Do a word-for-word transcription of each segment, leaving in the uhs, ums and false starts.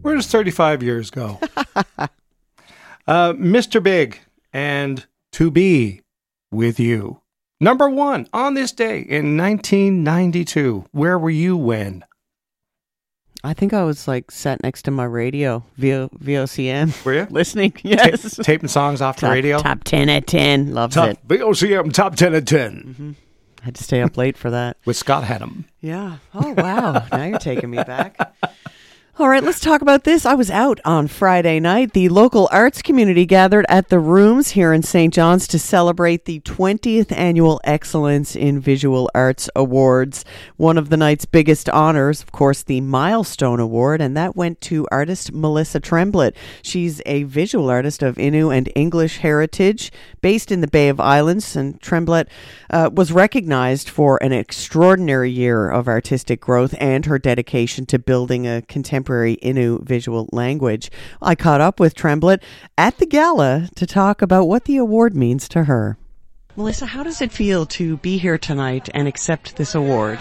Where does thirty-five years go? uh, Mister Big and To Be With You. Number one on this day in nineteen ninety-two. Where were you when? I think I was like sat next to my radio, V O C M. Were you? Listening, yes. Ta- taping songs off top, the radio? Top ten at ten. Loves top, it. V O C M top ten at ten. Mm-hmm. Had to stay up late for that. With Scott Haddam. Yeah. Oh, wow. Now you're taking me back. All right, let's talk about this. I was out on Friday night. The local arts community gathered at the Rooms here in Saint John's to celebrate the twentieth Annual Excellence in Visual Arts Awards. One of the night's biggest honors, of course, the Milestone Award, and that went to artist Melissa Tremblett. She's a visual artist of Innu and English heritage, based in the Bay of Islands, and Tremblett uh, was recognized for an extraordinary year of artistic growth and her dedication to building a contemporary Innu visual language. I caught up with Tremblett at the gala to talk about what the award means to her. Melissa, how does it feel to be here tonight and accept this award?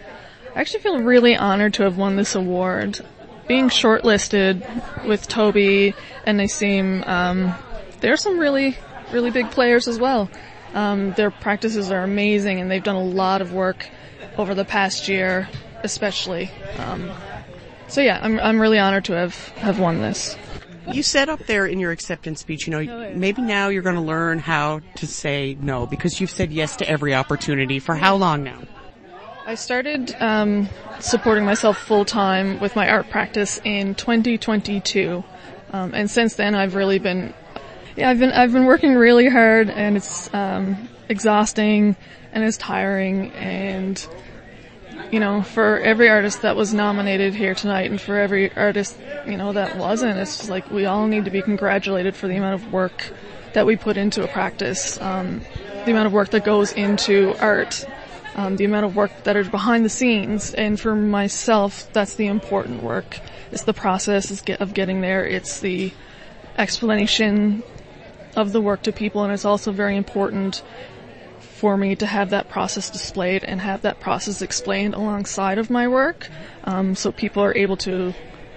I actually feel really honored to have won this award. Being shortlisted with Toby and Nassim, um, there are some really, really big players as well. Um, their practices are amazing, and they've done a lot of work over the past year, especially. Um, So yeah, I'm I'm really honored to have, have won this. You said up there in your acceptance speech, you know, maybe now you're going to learn how to say no, because you've said yes to every opportunity. For how long now? I started um, supporting myself full time with my art practice in twenty twenty-two, um, and since then I've really been, yeah, I've been I've been working really hard, and it's um, exhausting and it's tiring, and you know, for every artist that was nominated here tonight and for every artist, you know, that wasn't, it's just like we all need to be congratulated for the amount of work that we put into a practice, um, the amount of work that goes into art, um, the amount of work that is behind the scenes. And for myself, that's the important work. It's the process of getting there. It's the explanation of the work to people, and it's also very important for me to have that process displayed and have that process explained alongside of my work, um, so people are able to,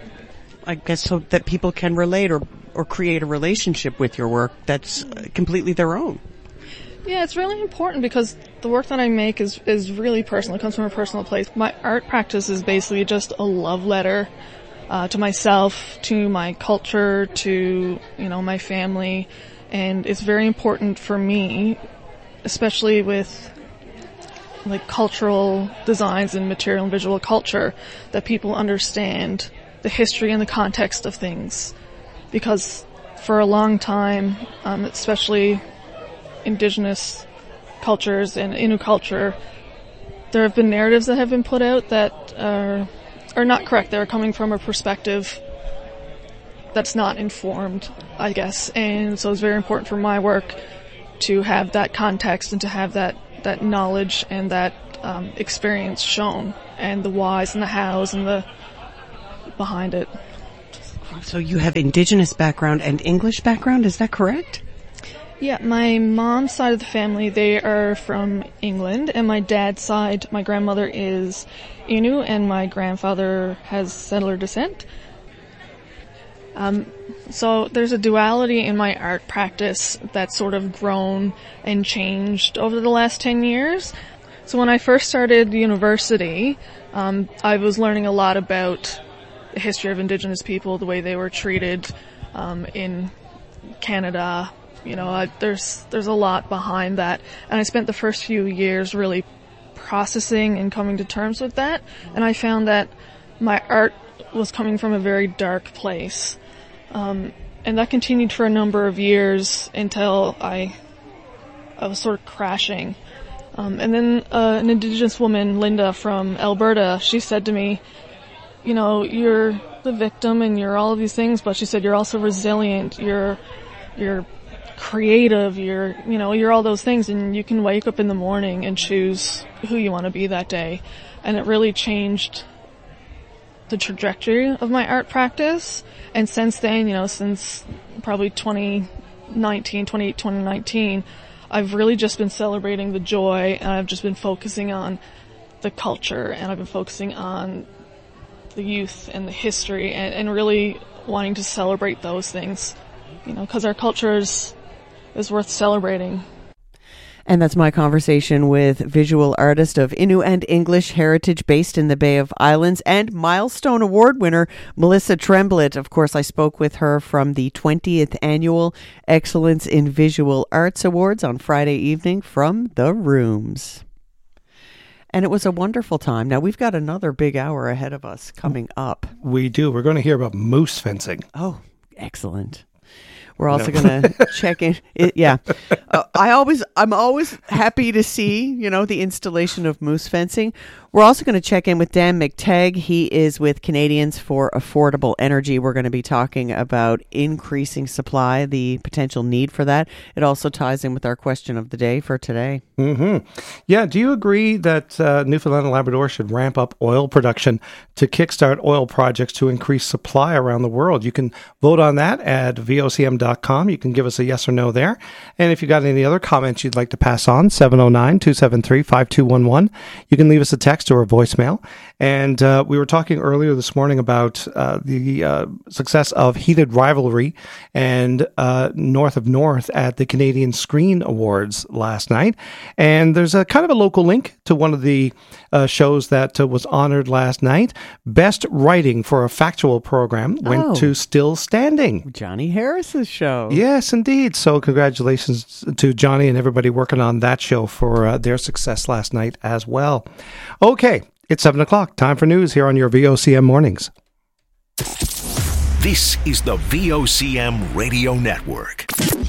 I guess, so that people can relate or, or create a relationship with your work that's completely their own. Yeah, it's really important because the work that I make is, is really personal. It comes from a personal place. My art practice is basically just a love letter uh, to myself, to my culture, to, you know, my family, and it's very important for me, especially with like cultural designs and material and visual culture, that people understand the history and the context of things. Because for a long time, um, especially indigenous cultures and Innu culture, there have been narratives that have been put out that are, are not correct. They're coming from a perspective that's not informed, I guess. And so it's very important for my work to have that context and to have that, that knowledge and that um, experience shown, and the whys and the hows and the behind it. So you have Indigenous background and English background, is that correct? Yeah, my mom's side of the family, they are from England, and my dad's side, my grandmother is Innu, and my grandfather has settler descent. Um, so there's a duality in my art practice that's sort of grown and changed over the last ten years. So when I first started university, um, I was learning a lot about the history of Indigenous people, the way they were treated um, in Canada. You know, I, there's there's a lot behind that, and I spent the first few years really processing and coming to terms with that, and I found that my art was coming from a very dark place. Um, and that continued for a number of years until I, I was sort of crashing. Um, and then uh, an Indigenous woman, Linda from Alberta, she said to me, you know, you're the victim and you're all of these things, but she said you're also resilient, you're, you're creative, you're, you know, you're all those things, and you can wake up in the morning and choose who you want to be that day. And it really changed the trajectory of my art practice. And since then, you know, since probably twenty nineteen, twenty nineteen, I've really just been celebrating the joy, and I've just been focusing on the culture, and I've been focusing on the youth and the history, and, and really wanting to celebrate those things, you know, because our culture is, is worth celebrating. And that's my conversation with visual artist of Innu and English heritage based in the Bay of Islands and Milestone Award winner Melissa Tremblett. Of course, I spoke with her from the twentieth Annual Excellence in Visual Arts Awards on Friday evening from the Rooms. And it was a wonderful time. Now, we've got another big hour ahead of us coming up. We do. We're going to hear about moose fencing. Oh, excellent. We're also no. going to check in. It, yeah. Uh, I always, I'm always happy to see, you know, the installation of moose fencing. We're also going to check in with Dan McTagg. He is with Canadians for Affordable Energy. We're going to be talking about increasing supply, the potential need for that. It also ties in with our question of the day for today. Mm-hmm. Yeah. Do you agree that uh, Newfoundland and Labrador should ramp up oil production to kickstart oil projects to increase supply around the world? You can vote on that at V O C M dot com. You can give us a yes or no there. And if you got any other comments you'd like to pass on, seven oh nine, two seven three, five two one one. You can leave us a text or a voicemail. And uh, we were talking earlier this morning about uh, the uh, success of Heated Rivalry and uh, North of North at the Canadian Screen Awards last night. And there's a kind of a local link to one of the uh, shows that uh, was honored last night. Best writing for a factual program went oh. to Still Standing. Johnny Harris's show. Yes, indeed. So congratulations to Johnny and everybody working on that show for uh, their success last night as well. Okay, it's seven o'clock. Time for news here on your V O C M Mornings. This is the V O C M Radio Network.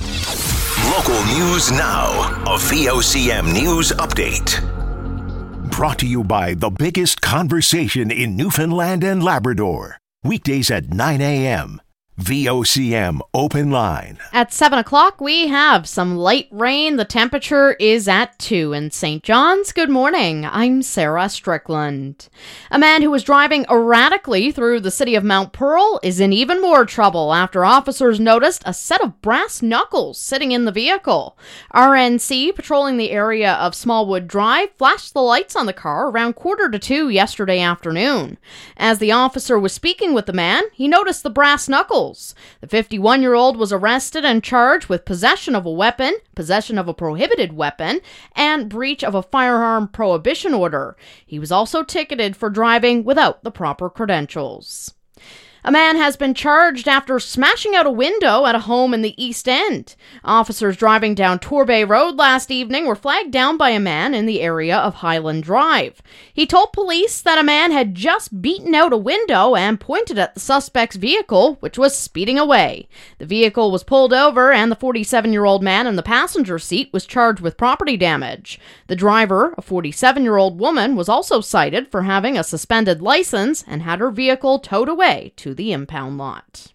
Local news now. A V O C M News Update. Brought to you by the biggest conversation in Newfoundland and Labrador. Weekdays at nine a.m. V O C M Open Line. At seven o'clock, we have some light rain. The temperature is at two in Saint John's. Good morning. I'm Sarah Strickland. A man who was driving erratically through the city of Mount Pearl is in even more trouble after officers noticed a set of brass knuckles sitting in the vehicle. R N C, patrolling the area of Smallwood Drive, flashed the lights on the car around quarter to two yesterday afternoon. As the officer was speaking with the man, he noticed the brass knuckles. The fifty-one-year-old was arrested and charged with possession of a weapon, possession of a prohibited weapon, and breach of a firearm prohibition order. He was also ticketed for driving without the proper credentials. A man has been charged after smashing out a window at a home in the East End. Officers driving down Torbay Road last evening were flagged down by a man in the area of Highland Drive. He told police that a man had just beaten out a window and pointed at the suspect's vehicle, which was speeding away. The vehicle was pulled over and the forty-seven-year-old man in the passenger seat was charged with property damage. The driver, a forty-seven-year-old woman, was also cited for having a suspended license and had her vehicle towed away to the impound lot.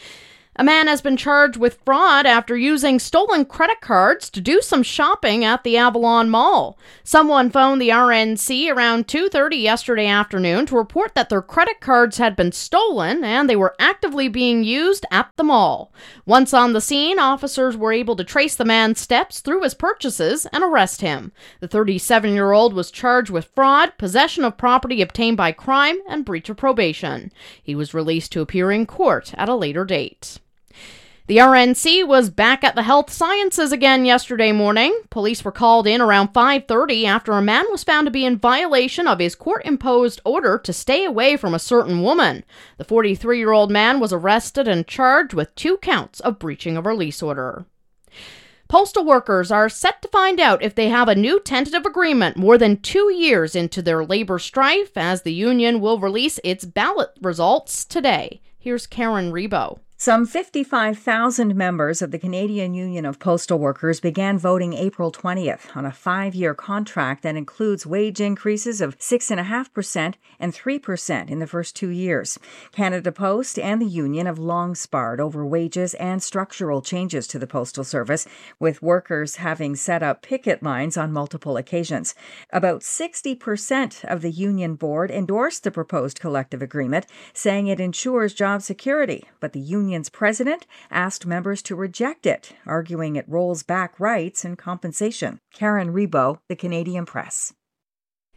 A man has been charged with fraud after using stolen credit cards to do some shopping at the Avalon Mall. Someone phoned the R N C around two thirty yesterday afternoon to report that their credit cards had been stolen and they were actively being used at the mall. Once on the scene, officers were able to trace the man's steps through his purchases and arrest him. The thirty-seven-year-old was charged with fraud, possession of property obtained by crime, and breach of probation. He was released to appear in court at a later date. The R N C was back at the Health Sciences again yesterday morning. Police were called in around five thirty after a man was found to be in violation of his court-imposed order to stay away from a certain woman. The forty-three-year-old man was arrested and charged with two counts of breaching a release order. Postal workers are set to find out if they have a new tentative agreement more than two years into their labor strife, as the union will release its ballot results today. Here's Karen Rebo. Some fifty-five thousand members of the Canadian Union of Postal Workers began voting April twentieth on a five-year contract that includes wage increases of six point five percent and three percent in the first two years. Canada Post and the union have long sparred over wages and structural changes to the Postal Service, with workers having set up picket lines on multiple occasions. About sixty percent of the union board endorsed the proposed collective agreement, saying it ensures job security, but the union Union's president asked members to reject it, arguing it rolls back rights and compensation. Karen Rebo, The Canadian Press.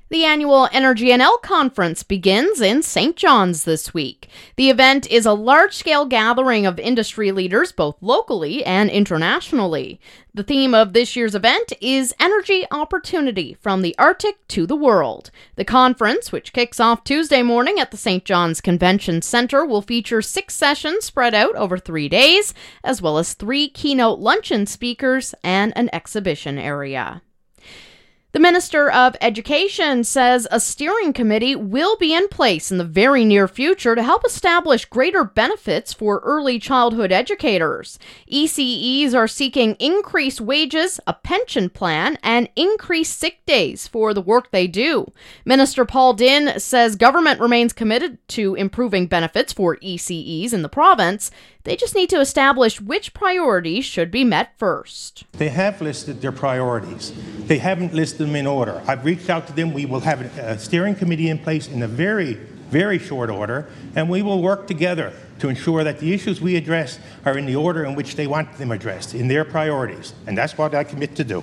The annual Energy N L conference begins in Saint John's this week. The event is a large-scale gathering of industry leaders both locally and internationally. The theme of this year's event is Energy Opportunity from the Arctic to the World. The conference, which kicks off Tuesday morning at the Saint John's Convention Center, will feature six sessions spread out over three days, as well as three keynote luncheon speakers and an exhibition area. The Minister of Education says a steering committee will be in place in the very near future to help establish greater benefits for early childhood educators. E C Es are seeking increased wages, a pension plan, and increased sick days for the work they do. Minister Paul Dinn says government remains committed to improving benefits for E C Es in the province. They just need to establish which priorities should be met first. They have listed their priorities. They haven't listed them in order. I've reached out to them. We will have a steering committee in place in a very, very short order, and we will work together to ensure that the issues we address are in the order in which they want them addressed, in their priorities. And that's what I commit to do.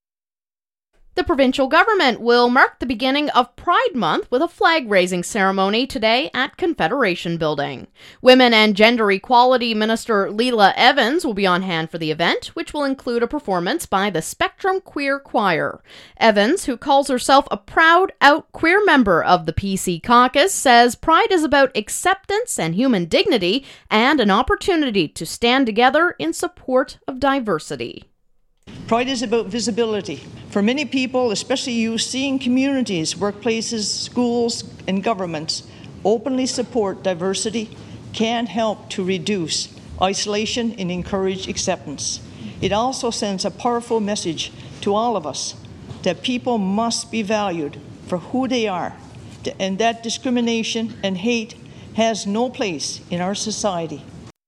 The provincial government will mark the beginning of Pride Month with a flag-raising ceremony today at Confederation Building. Women and Gender Equality Minister Leela Evans will be on hand for the event, which will include a performance by the Spectrum Queer Choir. Evans, who calls herself a proud, out queer member of the P C caucus, says Pride is about acceptance and human dignity and an opportunity to stand together in support of diversity. Pride is about visibility. For many people, especially you, seeing communities, workplaces, schools, and governments openly support diversity can help to reduce isolation and encourage acceptance. It also sends a powerful message to all of us that people must be valued for who they are, and that discrimination and hate has no place in our society.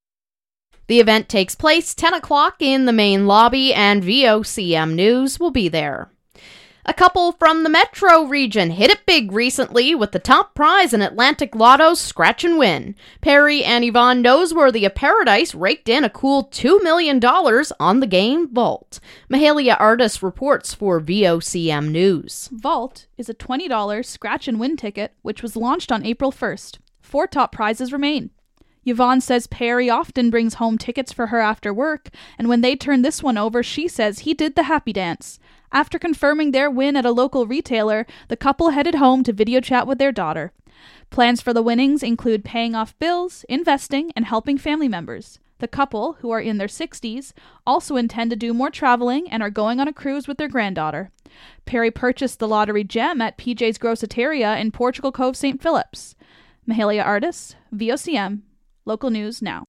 The event takes place ten o'clock in the main lobby, and V O C M News will be there. A couple from the Metro region hit it big recently with the top prize in Atlantic Lotto's Scratch and Win. Perry and Yvonne Noseworthy of Paradise raked in a cool two million dollars on the game Vault. Mahalia Artis reports for V O C M News. Vault is a twenty dollars Scratch and Win ticket which was launched on April first. Four top prizes remain. Yvonne says Perry often brings home tickets for her after work, and when they turn this one over, she says he did the happy dance. After confirming their win at a local retailer, the couple headed home to video chat with their daughter. Plans for the winnings include paying off bills, investing, and helping family members. The couple, who are in their sixties, also intend to do more traveling and are going on a cruise with their granddaughter. Perry purchased the lottery gem at P J's Groceteria in Portugal Cove, Saint Philip's. Mahalia Artis, V O C M. Local news now.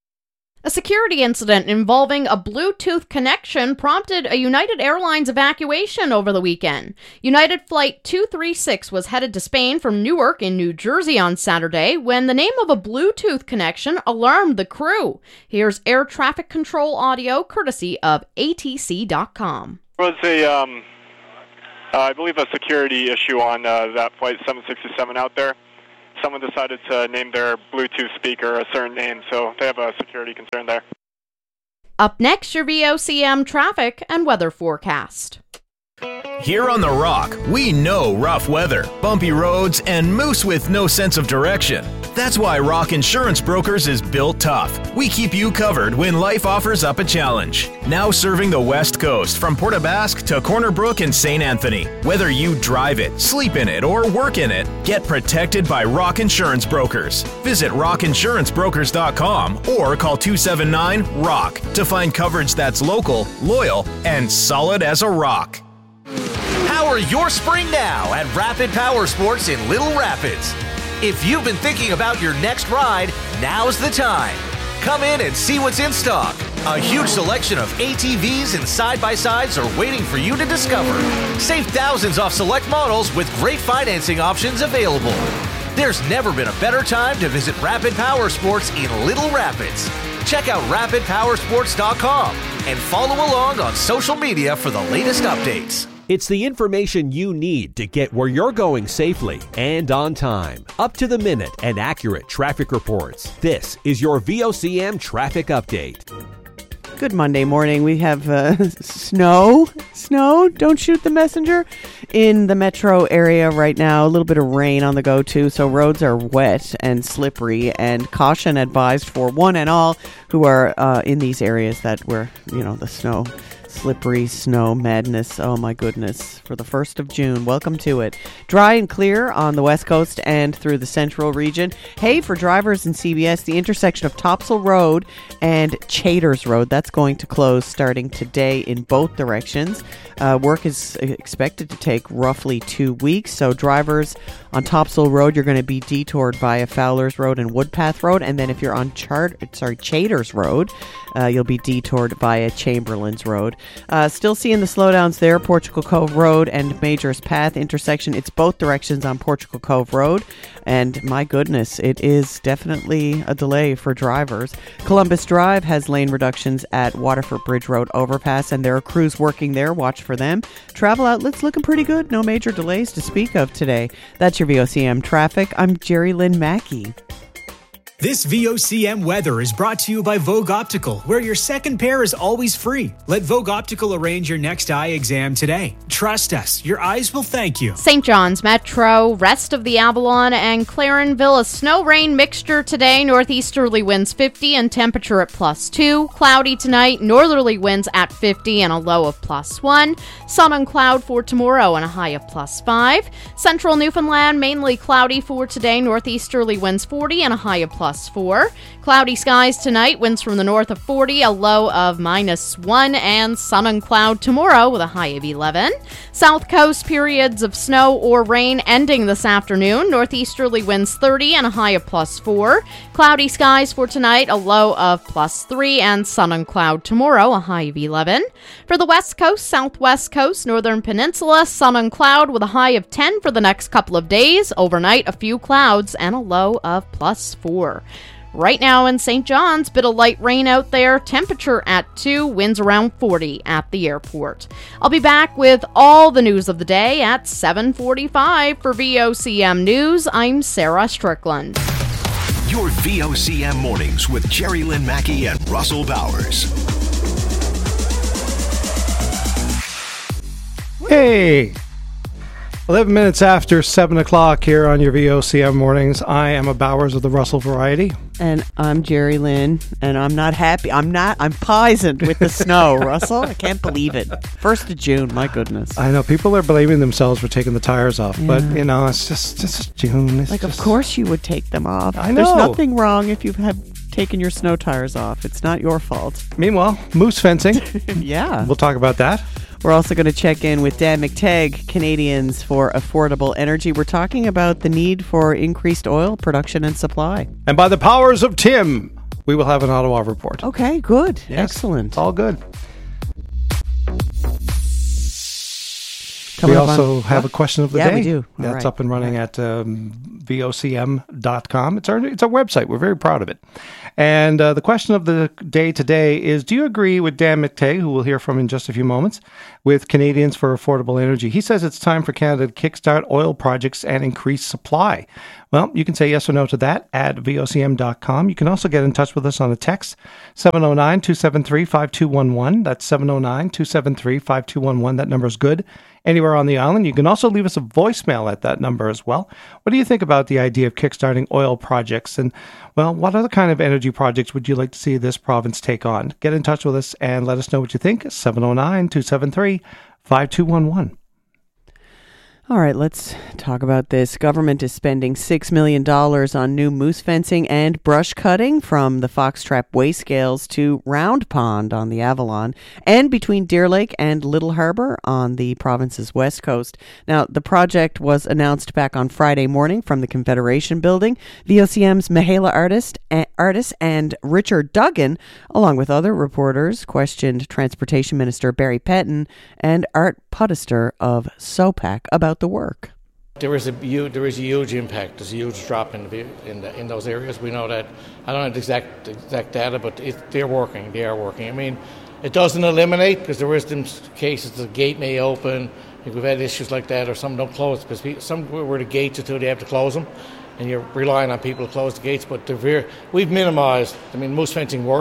A security incident involving a Bluetooth connection prompted a United Airlines evacuation over the weekend. United Flight two three six was headed to Spain from Newark in New Jersey on Saturday when the name of a Bluetooth connection alarmed the crew. Here's air traffic control audio courtesy of A T C dot com. It was a, um, uh, I believe, a security issue on uh, that flight seven sixty-seven out there. Someone decided to name their Bluetooth speaker a certain name, so they have a security concern there. Up next, your V O C M traffic and weather forecast. Here on The Rock, we know rough weather, bumpy roads, and moose with no sense of direction. That's why Rock Insurance Brokers is built tough. We keep you covered when life offers up a challenge. Now serving the West Coast from Port aux Basques to Corner Brook and Saint Anthony. Whether you drive it, sleep in it, or work in it, get protected by Rock Insurance Brokers. Visit rock insurance brokers dot com or call two seven nine, R O C K to find coverage that's local, loyal, and solid as a rock. Power your spring now at Rapid Power Sports in Little Rapids. If you've been thinking about your next ride, now's the time. Come in and see what's in stock. A huge selection of A T Vs and side-by-sides are waiting for you to discover. Save thousands off select models with great financing options available. There's never been a better time to visit Rapid Power Sports in Little Rapids. Check out rapid power sports dot com and follow along on social media for the latest updates. It's the information you need to get where you're going safely and on time. Up to the minute and accurate traffic reports. This is your V O C M Traffic Update. Good Monday morning. We have uh, snow. Snow. Don't shoot the messenger. In the metro area right now, a little bit of rain on the go too. So roads are wet and slippery, and caution advised for one and all who are uh, in these areas that where, you know, the snow. Slippery snow madness. Oh my goodness. For the first of June. Welcome to it. Dry and clear on the west coast and through the central region. Hey, for drivers in C B S, the intersection of Topsail Road and Chaders Road, that's going to close starting today in both directions. Uh, work is expected to take roughly two weeks. So drivers on Topsail Road, you're going to be detoured via Fowler's Road and Woodpath Road. And then if you're on Char- sorry, Chaders Road, uh, you'll be detoured via Chamberlain's Road. Uh, still seeing the slowdowns there, Portugal Cove Road and Major's Path intersection. It's both directions on Portugal Cove Road. And my goodness, it is definitely a delay for drivers. Columbus Drive has lane reductions at Waterford Bridge Road overpass, and there are crews working there. Watch for them. Travel outlets looking pretty good. No major delays to speak of today. That's your V O C M traffic. I'm Jerry Lynn Mackey. This V O C M weather is brought to you by Vogue Optical, where your second pair is always free. Let Vogue Optical arrange your next eye exam today. Trust us, your eyes will thank you. Saint John's Metro, rest of the Avalon and Clarenville, a snow-rain mixture today. Northeasterly winds fifty and temperature at plus two. Cloudy tonight, northerly winds at fifty and a low of plus one. Sun and cloud for tomorrow and a high of plus five. Central Newfoundland, mainly cloudy for today. Northeasterly winds forty and a high of plus four. Cloudy skies tonight, winds from the north of forty, a low of minus one, and sun and cloud tomorrow with a high of eleven. South coast, periods of snow or rain ending this afternoon. Northeasterly winds thirty and a high of plus four. Cloudy skies for tonight, a low of plus three, and sun and cloud tomorrow, a high of eleven. For the west coast, southwest coast, northern peninsula, sun and cloud with a high of ten for the next couple of days. Overnight, a few clouds and a low of plus four. Right now in Saint John's, bit of light rain out there, temperature at two, winds around forty at the airport. I'll be back with all the news of the day at seven forty-five for V O C M News. I'm Sarah Strickland. Your V O C M mornings with Jerry Lynn Mackey and Russell Bowers. Hey! eleven minutes after seven o'clock here on your V O C M mornings. I am a Bowers of the Russell variety. And I'm Jerry Lynn, and I'm not happy. I'm not, I'm poisoned with the snow, Russell. I can't believe it. First of June, my goodness. I know, people are blaming themselves for taking the tires off, yeah. But, you know, it's just, just June. It's like, just... of course you would take them off. I know. There's nothing wrong if you have taken your snow tires off. It's not your fault. Meanwhile, moose fencing. Yeah. We'll talk about that. We're also going to check in with Dan McTagg, Canadians for Affordable Energy. We're talking about the need for increased oil production and supply. And by the powers of Tim, we will have an Ottawa report. Okay, good. Yes, excellent. It's all good. Coming we also on, have what? a question of the yeah, day. we do. All That's right. up and running at um, V O C M dot com. It's our, it's our website. We're very proud of it. And uh, the question of the day today is, do you agree with Dan McTagg, who we'll hear from in just a few moments, with Canadians for Affordable Energy? He says it's time for Canada to kickstart oil projects and increase supply. Well, you can say yes or no to that at V O C M dot com. You can also get in touch with us on a text, seven oh nine, two seven three, five two one one. That's seven oh nine, two seven three, five two one one. That number is good anywhere on the island. You can also leave us a voicemail at that number as well. What do you think about the idea of kickstarting oil projects? And, well, what other kind of energy projects would you like to see this province take on? Get in touch with us and let us know what you think. seven oh nine, two seven three, five two one one. All right, let's talk about this. Government is spending six million dollars on new moose fencing and brush cutting from the Foxtrap Wayscales to Round Pond on the Avalon and between Deer Lake and Little Harbour on the province's west coast. Now, the project was announced back on Friday morning from the Confederation Building. V O C M's Mihaela Artist, uh, Artist and Richard Duggan, along with other reporters, questioned Transportation Minister Barry Pettin and Art Puttister of SOPAC about the work. There is a huge, there is a huge impact. There's a huge drop in the, in, the, in those areas. We know that. I don't have the exact exact data, but it, they're working. They are working. I mean, it doesn't eliminate, because there is some cases the gate may open. I think we've had issues like that, or some don't close because people, some where the gates are too, they have to close them, and you're relying on people to close the gates. But they're very, we've minimised. I mean, moose fencing works.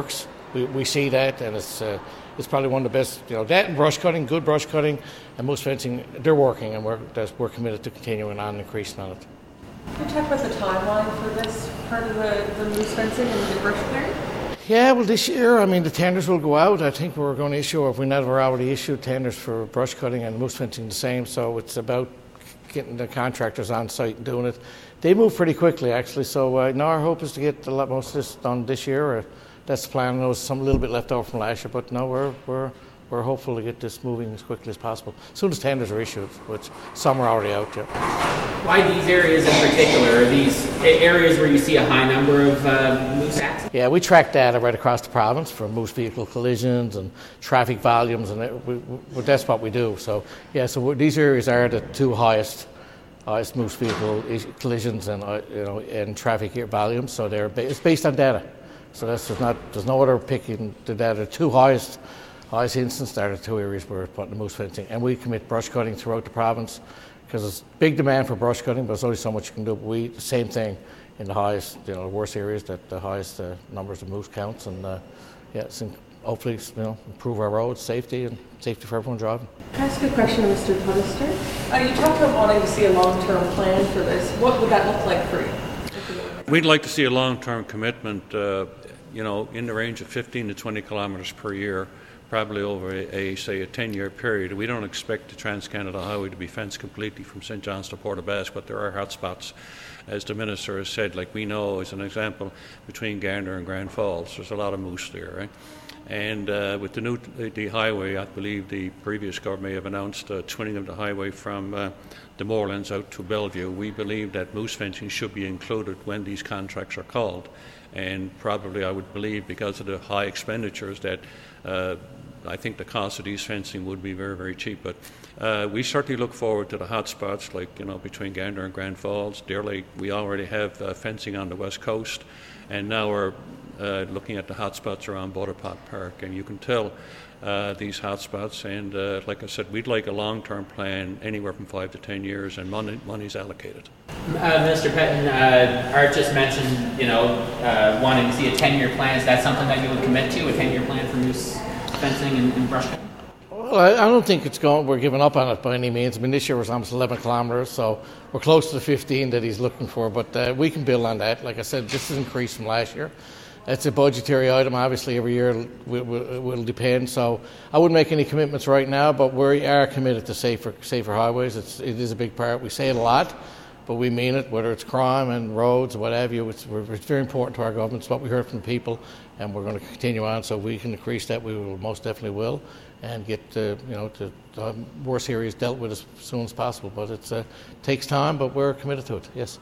we, we see that, and it's uh, it's probably one of the best. You know, that and brush cutting, good brush cutting, and moose fencing, they're working, and we're that's, we're committed to continuing on and increasing on it. Can you talk about the timeline for this part of the, the moose fencing and the brush clearing? Yeah, well, this year, I mean, the tenders will go out. I think we're going to issue, or if we never already issued tenders for brush cutting and moose fencing the same. So it's about getting the contractors on site and doing it. They move pretty quickly, actually. So uh, now our hope is to get a lot most of this done this year. Or that's the plan. I know there's some a little bit left over from last year, but no, we're we're we're hopeful to get this moving as quickly as possible. As soon as tenders are issued, which some are already out. Yeah. Why these areas in particular? Are these areas where you see a high number of uh, moose accidents? Yeah, we track data right across the province for moose vehicle collisions and traffic volumes, and it, we, we, that's what we do. So, yeah, so these areas are the two highest, highest moose vehicle collisions and uh, you know and traffic volumes. So they're it's based on data. So that's there's not there's no other picking the data. The two highest highest instances are the two areas where we're putting the moose fencing, and we commit brush cutting throughout the province. Because there's big demand for brush cutting, but there's only so much you can do. We the same thing in the highest, you know, the worst areas, that the highest uh, numbers of moose counts, and uh, yeah, so hopefully, you know, improve our roads, safety, and safety for everyone driving. Can I ask a question, Mister Pudister? Uh, you talked about wanting to see a long-term plan for this. What would that look like for you? We'd like to see a long-term commitment, uh, you know, in the range of fifteen to twenty kilometres per year. Probably over a, a say a ten-year period. We don't expect the Trans-Canada Highway to be fenced completely from Saint John's to Port aux Basques, but there are hot spots, as the Minister has said. Like we know, as an example, between Garner and Grand Falls, there's a lot of moose there, right? And uh, with the new the highway, I believe the previous government may have announced uh, twinning of the highway from uh, the Moorlands out to Bellevue. We believe that moose fencing should be included when these contracts are called, and probably I would believe because of the high expenditures that uh, I think the cost of these fencing would be very, very cheap. But uh, we certainly look forward to the hot spots, like, you know, between Gander and Grand Falls. Deer Lake, we already have uh, fencing on the west coast, and now we're uh, looking at the hot spots around Butterpot Park. And you can tell uh, these hot spots, and uh, like I said, we'd like a long-term plan, anywhere from five to ten years, and money money's allocated. Uh, Mister Pettin, uh, Art just mentioned, you know, uh, wanting to see a ten-year plan. Is that something that you would commit to, a ten-year plan for moose fencing and, and brush cutting? Well, I, I don't think it's going. We're giving up on it by any means. I mean, this year was almost eleven kilometres, so we're close to the fifteen that he's looking for. But uh, we can build on that. Like I said, this is increased from last year. It's a budgetary item. Obviously, every year will, will, will depend. So I wouldn't make any commitments right now. But we are committed to safer, safer highways. It's, it is a big part. We say it a lot, but we mean it. Whether it's crime and roads, what have you, it's, it's very important to our government. It's what we heard from the people, and we're going to continue on. So if we can increase that, we will most definitely will, and get uh, you know to, to have worse areas dealt with as soon as possible. But it uh, takes time, but we're committed to it. Yes.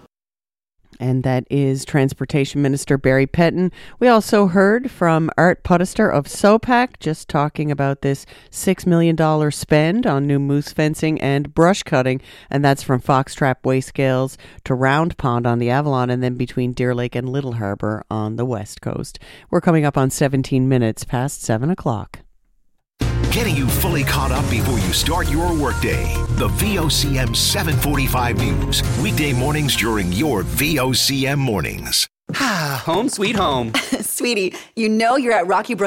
And that is Transportation Minister Barry Pettin. We also heard from Art Pudister of SOPAC, just talking about this six million dollars spend on new moose fencing and brush cutting. And that's from Foxtrap Wayscales to Round Pond on the Avalon, and then between Deer Lake and Little Harbour on the west coast. We're coming up on seventeen minutes past seven o'clock. Getting you fully caught up before you start your workday. The V O C M seven forty-five News. Weekday mornings during your V O C M mornings. Ah, home sweet home. Sweetie, you know you're at Rocky Brook